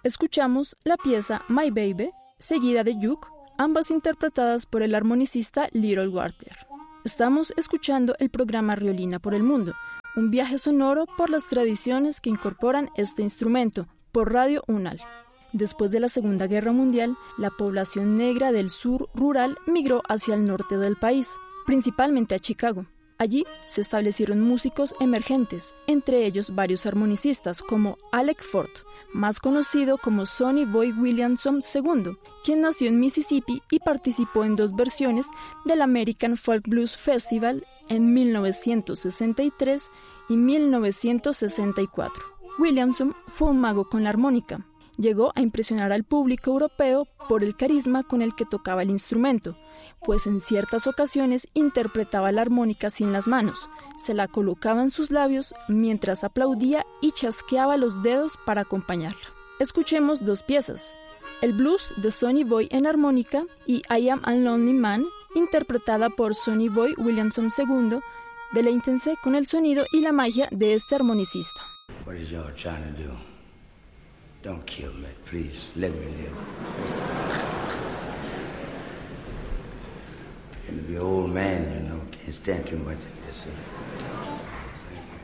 Escuchamos la pieza My Baby, seguida de Juke, ambas interpretadas por el armonicista Little Walter. Estamos escuchando el programa Riolina por el Mundo, un viaje sonoro por las tradiciones que incorporan este instrumento, por Radio UNAL. Después de la Segunda Guerra Mundial, la población negra del sur rural migró hacia el norte del país, principalmente a Chicago. Allí se establecieron músicos emergentes, entre ellos varios armonicistas como Alec Ford, más conocido como Sonny Boy Williamson II, quien nació en Mississippi y participó en 2 versiones del American Folk Blues Festival en 1963 y 1964. Williamson fue un mago con la armónica. Llegó a impresionar al público europeo por el carisma con el que tocaba el instrumento, pues en ciertas ocasiones interpretaba la armónica sin las manos, se la colocaba en sus labios mientras aplaudía y chasqueaba los dedos para acompañarla. Escuchemos 2 piezas, el blues de Sonny Boy en armónica y I Am a Lonely Man, interpretada por Sonny Boy Williamson II. Deleítense con el sonido y la magia de este armonicista. What is y'all trying to do? Don't kill me, please. Let me live. I'm gonna be an old man, you know. Can't stand too much of this.